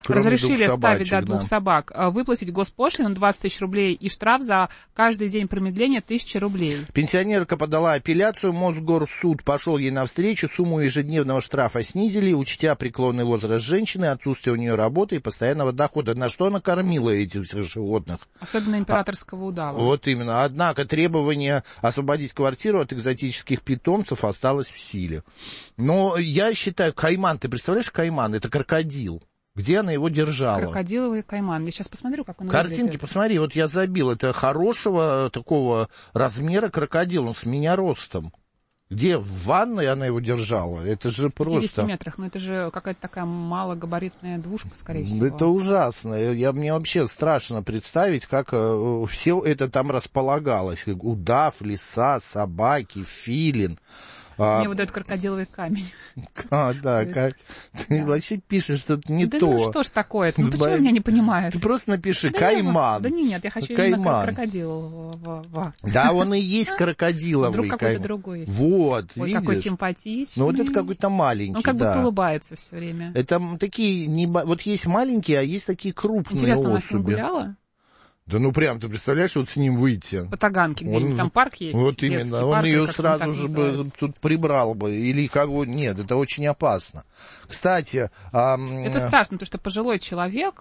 разрешили ставить до 2 собак, выплатить госпошлину 20 тысяч рублей и штраф за каждый день промедления 1000 рублей. Пенсионерка подала апелляцию, Мосгорсуд пошел ей навстречу, сумму ежедневного штрафа снизили, учтя преклонный возраст женщины, отсутствие у нее работы и постоянного дохода. На что она кормила этих животных? Особенно императорского удава. Вот именно. Однако требование освободить квартиру от экзотических питомцев осталось в силе. Но я считаю, кайман, ты представляешь, кайман, это крокодил. Где она его держала? Крокодиловый кайман. Я сейчас посмотрю, как он Картинки, выглядит. посмотри, вот я забил. Это хорошего такого размера крокодил. Он с меня ростом. Где? В ванной она его держала? Это же просто... В 50 метрах. Но это же какая-то такая малогабаритная двушка, скорее всего. Это ужасно. Мне вообще страшно представить, как все это там располагалось. Удав, лиса, собаки, филин. Мне вот этот крокодиловый камень. Да, как ты вообще пишешь что-то не то. Ну что ж такое? Ну почему меня не понимаешь? Ты просто напиши кайман. Да нет, я хочу именно крокодилового. Да, он и есть крокодиловый. Вдруг какой-то другой. Вот, ой, видишь? Какой симпатичный. Ну вот это какой-то маленький, он как будто улыбается все время. Это такие, вот есть маленькие, а есть такие крупные интересно, особи. она с ним гуляла? Да ну прям, ты представляешь, вот с ним выйти. По Таганке где-нибудь, там парк есть. Вот именно, он ее сразу же бы тут прибрал бы, или кого, нет, это очень опасно. Кстати... это страшно, потому что пожилой человек...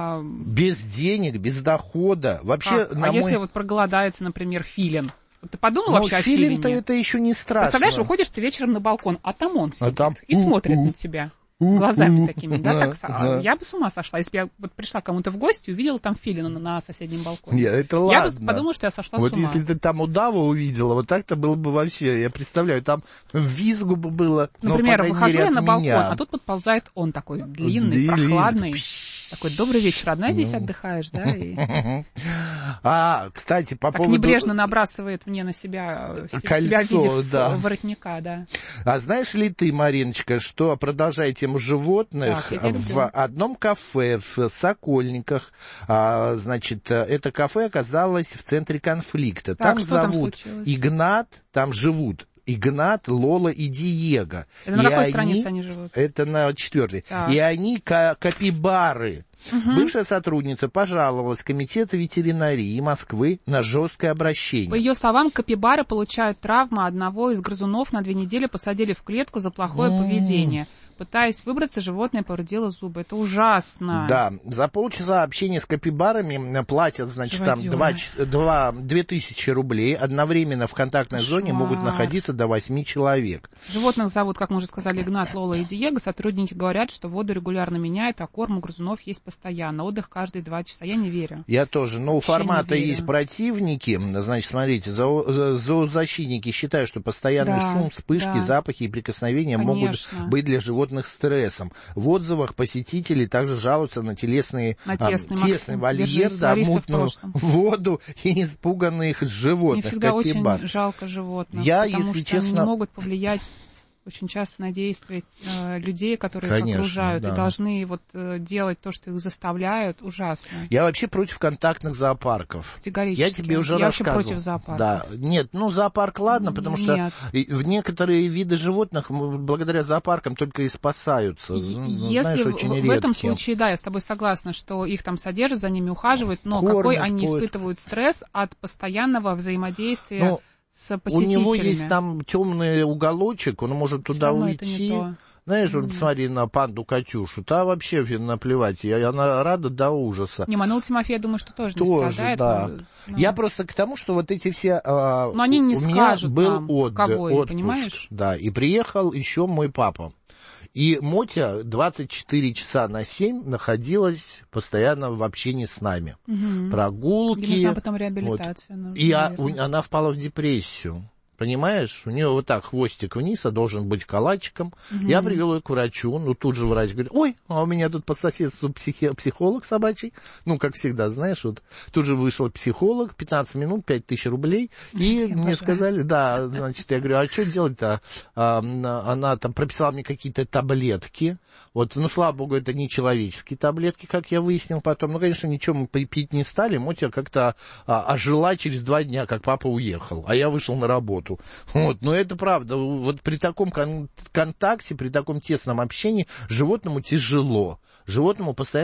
без денег, без дохода, вообще... если вот проголодается, например, филин? Ты подумал вообще о филине? Филин-то это еще не страшно. Представляешь, выходишь ты вечером на балкон, а там он сидит и смотрит на тебя. Глазами такими, да? Так, я бы с ума сошла, если бы я вот пришла кому-то в гости и увидела там филина на соседнем балконе. Нет, это ладно. Я бы подумала, что я сошла с ума. Вот если ты там удава увидела, вот так-то было бы вообще, я представляю, там визгу бы было. Например, выхожу я на балкон, а тут подползает он такой длинный, прохладный. Такой, добрый вечер, одна здесь отдыхаешь, да? Кстати, по поводу... Так небрежно набрасывает мне на себя кольцо, да. Воротника, да. А знаешь ли ты, Мариночка, что, продолжая тему животных, в одном кафе в Сокольниках, значит, это кафе оказалось в центре конфликта. Там зовут Игнат, там живут Игнат, Лола и Диего. Это на какой странице они живут? Это на 4-й. И они капибары. Бывшая сотрудница пожаловалась в комитет ветеринарии Москвы на жесткое обращение. По ее словам, капибары получают травму, одного из грызунов на 2 недели посадили в клетку за плохое поведение. Пытаясь выбраться, животное повредило зубы. Это ужасно. Да, за полчаса общения с капибарами платят, значит, там 2000 рублей. Одновременно в контактной зоне могут находиться до 8 человек. Животных зовут, как мы уже сказали, Игнат, Лола и Диего. Сотрудники говорят, что воду регулярно меняют, а корм у грызунов есть постоянно. Отдых каждые 2 часа. Я не верю. Я тоже. Но у формата есть противники. Значит, смотрите, зоозащитники считают, что постоянный шум, вспышки, запахи и прикосновения могут быть для животных стрессом. В отзывах посетители также жалуются на тесный вольер, мутную воду и испуганных животных. Мне всегда очень жалко животных, потому что они не могут повлиять очень часто на действия людей, которые их окружают, и должны вот делать то, что их заставляют, ужасно. Я вообще против контактных зоопарков. Категорически. Я тебе уже рассказывал. Я вообще против зоопарка. Да. Нет, зоопарк ладно, потому что в некоторые виды животных благодаря зоопаркам только и спасаются. Знаешь, очень редкие. В этом случае, да, я с тобой согласна, что их там содержат, за ними ухаживают, но какой они испытывают стресс от постоянного взаимодействия с посетителями. У него есть там темный уголочек, он может туда уйти. Знаешь, вот посмотри на панду Катюшу, та вообще наплевать, она рада до ужаса. Манул Тимофей, я думаю, что тоже не страдает. Да. Я просто к тому, что вот эти все... Но они не скажут был отпуск, понимаешь? Да, и приехал еще мой папа. И Мотя 24 часа на 7 находилась постоянно в общении с нами. Прогулки. Нужна потом реабилитация. И она впала в депрессию. Понимаешь, у нее вот так хвостик вниз, а должен быть калачиком. Я привел ее к врачу, тут же врач говорит, ой, а у меня тут по соседству психолог собачий. Как всегда, знаешь, вот тут же вышел психолог, 15 минут, 5000 рублей. И мне сказали, да, значит, я говорю, а что делать-то? Она там прописала мне какие-то таблетки. Слава богу, это не человеческие таблетки, как я выяснил потом. Конечно, ничего мы пить не стали. Мотя как-то ожила через 2 дня, как папа уехал, а я вышел на работу. Но это правда. Вот при таком контакте, при таком тесном общении животному тяжело. Животному постоянно